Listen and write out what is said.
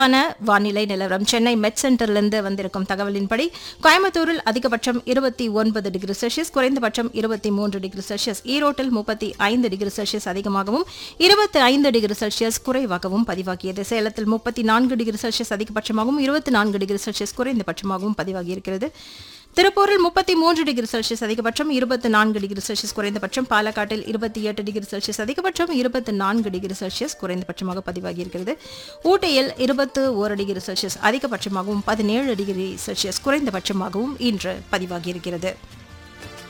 வானிலை நிலவரம் சென்னை மெட் சென்டரிலிருந்து வந்திருக்கும் தகவலின்படி கோயம்புத்தூரில் அதிகபட்சம் 29 டிகிரி செல்சியஸ், குறைந்தபட்சம் 23 டிகிரி செல்சியஸ், ஈரோட்டில் 35 டிகிரி செல்சியஸ் அதிகமாகவும் 25 டிகிரி செல்சியஸ் குறைவாகவும் பதிவாகியது. சேலத்தில் 34 டிகிரி செல்சியஸ் அதிகபட்சமாகவும் 24 டிகிரி செல்சியஸ் குறைந்தபட்சமாகவும் பதிவாகியிருக்கிறது. திருப்பூரில் 33 டிகிரி செல்சியஸ் அதிகபட்சம் 24 டிகிரி செல்சியஸ் குறைந்தபட்சம், பாலக்காட்டில் 28 டிகிரி செல்சியஸ் அதிகபட்சம் 24 டிகிரி செல்சியஸ் குறைந்தபட்சமாக பதிவாகியிருக்கிறது. ஊட்டியில் 21 டிகிரி செல்சியஸ் அதிகபட்சமாகவும் 17 டிகிரி செல்சியஸ் குறைந்தபட்சமாகவும் இன்று பதிவாகியிருக்கிறது.